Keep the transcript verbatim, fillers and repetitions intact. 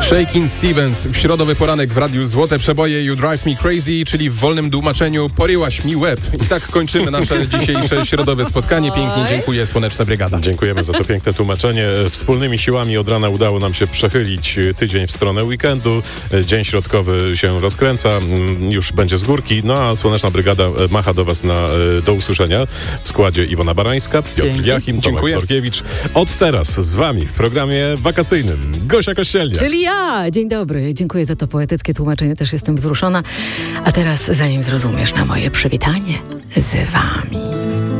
Shakin' Stevens w środowy poranek w radiu Złote Przeboje You Drive Me Crazy, czyli w wolnym tłumaczeniu poryłaś mi łeb. I tak kończymy nasze dzisiejsze środowe spotkanie. Pięknie dziękuję, Słoneczna Brygada. Dziękujemy za to piękne tłumaczenie. Wspólnymi siłami od rana udało nam się przechylić tydzień w stronę weekendu. Dzień środkowy się rozkręca, już będzie z górki. No a Słoneczna Brygada macha do was na, do usłyszenia w składzie Iwona Barańska, Piotr Dzięki. Jachim, Tomek Florkiewicz. Od teraz z wami w programie wakacyjnym Gosia Kościelnia. Czyli ja. Dzień dobry. Dziękuję za to poetyckie tłumaczenie. Też jestem wzruszona. A teraz, zanim zrozumiesz na moje przywitanie z wami.